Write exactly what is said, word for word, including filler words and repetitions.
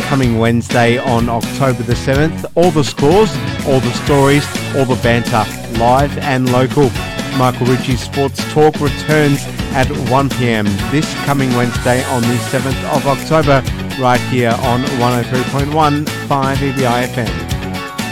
coming Wednesday on October the seventh. All the scores, all the stories, all the banter, live and local. Michael Ritchie's Sports Talk returns at one p.m. this coming Wednesday on the seventh of October, right here on one oh three point one five E B I F M.